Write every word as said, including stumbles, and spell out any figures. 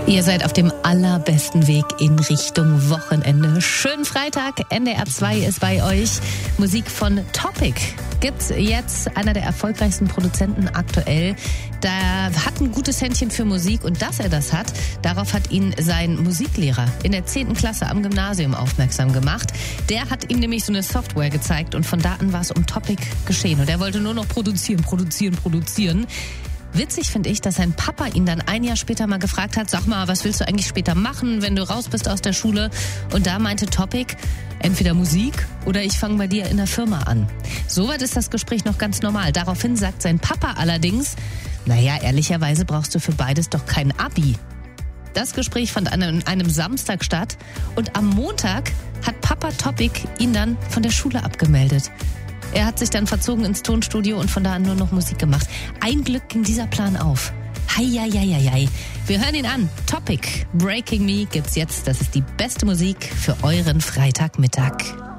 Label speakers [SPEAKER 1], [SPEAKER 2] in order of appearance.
[SPEAKER 1] Ihr seid auf dem allerbesten Weg in Richtung Wochenende. Schönen Freitag, N D R zwei ist bei euch. Musik von Topic gibt's jetzt, einer der erfolgreichsten Produzenten aktuell. Der hat ein gutes Händchen für Musik und dass er das hat, darauf hat ihn sein Musiklehrer in der zehnten Klasse am Gymnasium aufmerksam gemacht. Der hat ihm nämlich so eine Software gezeigt und von da an war es um Topic geschehen. Und er wollte nur noch produzieren, produzieren, produzieren. Witzig finde ich, dass sein Papa ihn dann ein Jahr später mal gefragt hat, sag mal, was willst du eigentlich später machen, wenn du raus bist aus der Schule? Und da meinte Topic, entweder Musik oder ich fange bei dir in der Firma an. Soweit ist das Gespräch noch ganz normal. Daraufhin sagt sein Papa allerdings, naja, ehrlicherweise brauchst du für beides doch kein Abi. Das Gespräch fand an einem Samstag statt und am Montag hat Papa Topic ihn dann von der Schule abgemeldet. Er hat sich dann verzogen ins Tonstudio und von da an nur noch Musik gemacht. Ein Glück ging dieser Plan auf. Heieieiei. Wir hören ihn an. Topic, Breaking Me gibt's jetzt. Das ist die beste Musik für euren Freitagmittag.